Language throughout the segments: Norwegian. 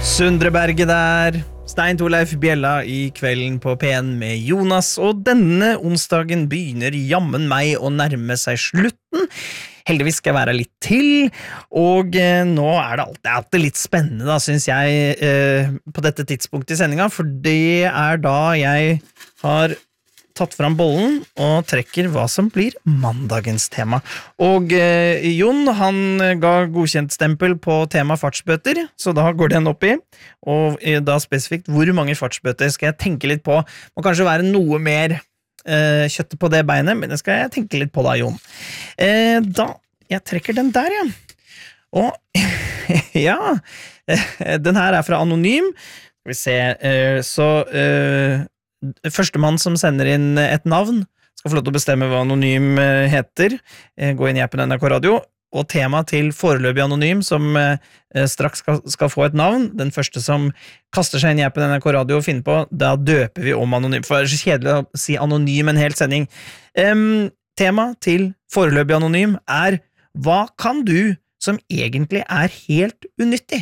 Sundreberget der, Stein Torleif Bjella I kvelden på P1 med Jonas, og denne onsdagen begynner jammen meg å nærme seg slutten. Heldigvis skal jeg være litt til, og nå det alltid litt spennende da, synes jeg, på dette tidspunktet I sendinga, for det da jeg har tatt fram bollen og trekker hva som blir mandagens tema. Og Jon, han ga godkjent stempel på tema fartsbøter, så da går den opp I. Og da spesifikt, hvor mange fartsbøter skal jeg tenke litt på? Må kanskje være noe mer kjøttet på det beinet, men det skal jeg tenke litt på da, Jon. Jeg trekker den der, ja. Og ja, den her fra Anonym. Skal vi se, så førstemann som sender inn et navn skal få lov til å bestemme hva Anonym heter. Gå inn I appen NRK Radio, og tema til foreløpig Anonym som straks skal få et navn. Den første som kaster seg inn I appen NRK Radio og finner på, da døper vi om Anonym, for det så kjedelig å si Anonym en hel sending. Tema til foreløpig Anonym hva kan du som egentlig helt unyttig?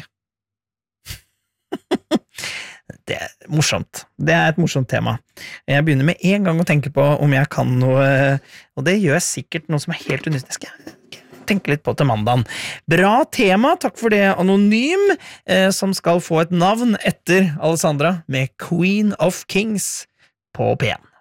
Det morsomt. Det et morsomt tema. Jeg begynner med en gang å tenke på om jeg kan noe, og det gjør jeg sikkert noe som helt unyttig. Skal jeg tenke litt på til mandagen. Bra tema, takk for det, Anonym, som skal få et navn etter Alessandra med Queen of Kings på P1.